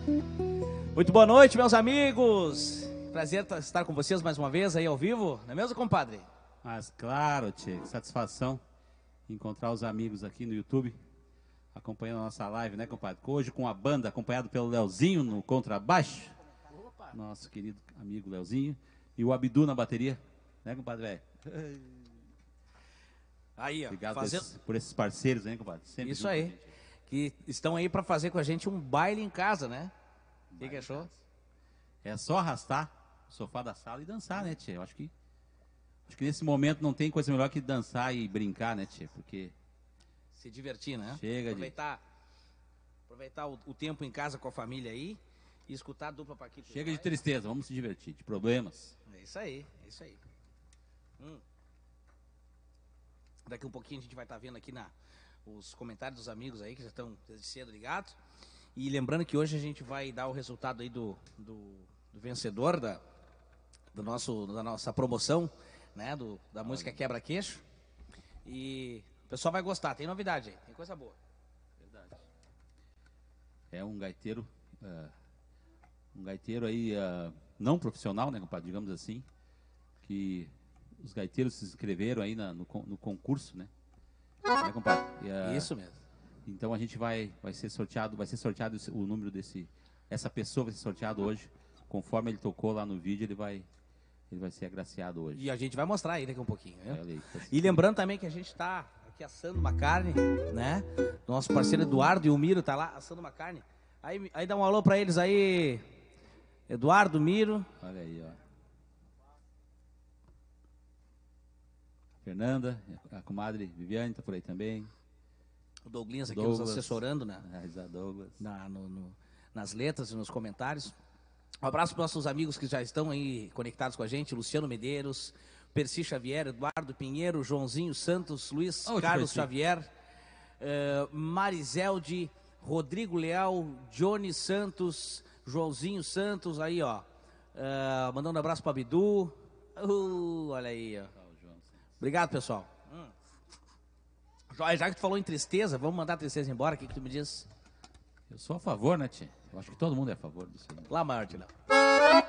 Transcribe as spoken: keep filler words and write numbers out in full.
Muito boa noite, meus amigos. Prazer estar com vocês mais uma vez aí ao vivo, não é mesmo, compadre? Mas claro, tchê, satisfação encontrar os amigos aqui no YouTube, acompanhando a nossa live, né, compadre? Hoje com a banda, acompanhado pelo Leozinho no contrabaixo, nosso querido amigo Leozinho, e o Abdu na bateria, né, compadre, velho? Aí, ó. Obrigado fazendo... por, esses, por esses parceiros, hein, compadre? Sempre Isso aí, que estão aí para fazer com a gente um baile em casa, né? O que, que achou? É só arrastar o sofá da sala e dançar, né, tchê? Eu acho que, acho que nesse momento não tem coisa melhor que dançar e brincar, né, tchê? Porque... se divertir, né? Chega aproveitar, de... Aproveitar o, o tempo em casa com a família aí e escutar a dupla Paquito. Chega de tristeza, vamos se divertir, de problemas. É isso aí, é isso aí. Hum. Daqui um pouquinho a gente vai estar vendo aqui na, os comentários dos amigos aí que já estão desde cedo ligados. E lembrando que hoje a gente vai dar o resultado aí do, do, do vencedor da, do nosso, da nossa promoção, né? Do, da música Quebra-Queixo. E o pessoal vai gostar, tem novidade aí, tem coisa boa. Verdade. É um gaiteiro, uh, um gaiteiro aí uh, não profissional, né, compadre, digamos assim, que os gaiteiros se inscreveram aí na, no, no concurso, né? né compadre? E, uh, Isso mesmo. Então a gente vai, vai ser sorteado, vai ser sorteado o número desse, essa pessoa vai ser sorteado hoje, conforme ele tocou lá no vídeo, ele vai, ele vai ser agraciado hoje. E a gente vai mostrar aí daqui um pouquinho, né? É, aí, tá e lembrando também que a gente está aqui assando uma carne, né? Nosso parceiro Eduardo e o Miro tá lá assando uma carne. Aí, aí dá um alô para eles aí, Eduardo, Miro. Olha aí, ó. Fernanda, a comadre Viviane tá por aí também. O Douglas aqui Douglas, nos assessorando, né? A Douglas. Na, no, no, nas letras e nos comentários. Um abraço para os nossos amigos que já estão aí conectados com a gente, Luciano Medeiros, Percy Xavier, Eduardo Pinheiro, Joãozinho Santos, Luiz oh, Carlos Xavier, uh, Mariselde, Rodrigo Leal, Johnny Santos, Joãozinho Santos, aí ó, uh, mandando um abraço para Bidu, uh, olha aí ó. Obrigado, pessoal. Hum. Já que tu falou em tristeza, vamos mandar a tristeza embora, o que, que tu me diz? Eu sou a favor, né, tia? Eu acho que todo mundo é a favor disso. Lá, Martina.